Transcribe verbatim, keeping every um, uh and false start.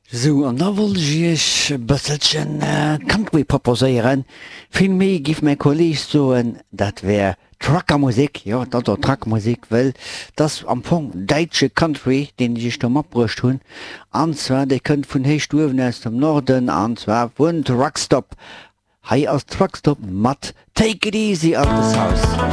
So an nawelch bësselchen äh, Country proposéieren. Vill méi gif mé Kolleg soen, dat wär Truckermusik, ja dat der Truckmusik well, dats am Fong deitsche Country, den ich do opbrucht hunn, anzwer déi kënnt vun héich Stuwen ass dem Norden anzwer vun Truckstop. Hei als Truckstop mat Take it easy an das Haus.